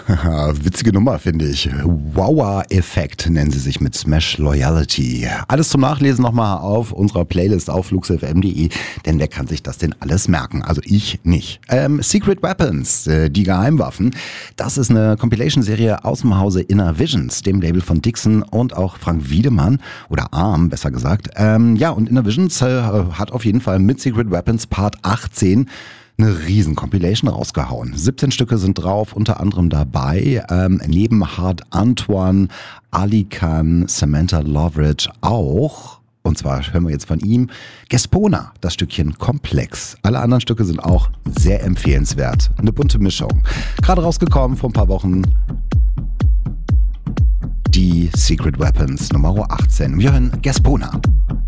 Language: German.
Witzige Nummer, finde ich. Wower-Effekt nennen sie sich mit Smash Loyalty. Alles zum Nachlesen nochmal auf unserer Playlist auf fluxfm.de, denn wer kann sich das denn alles merken? Also ich nicht. Secret Weapons, die Geheimwaffen, das ist eine Compilation-Serie aus dem Hause Inner Visions, dem Label von Dixon und auch Frank Wiedemann, oder Arm besser gesagt. Ja, und Inner Visions hat auf jeden Fall mit Secret Weapons Part 18 eine riesen Compilation rausgehauen. 17 Stücke sind drauf, unter anderem dabei, neben Hard Antoine, Ali Khan, Samantha Loveridge auch, und zwar hören wir jetzt von ihm, Gespona, das Stückchen Komplex. Alle anderen Stücke sind auch sehr empfehlenswert. Eine bunte Mischung. Gerade rausgekommen vor ein paar Wochen die Secret Weapons Nummer 18. Wir hören Gespona.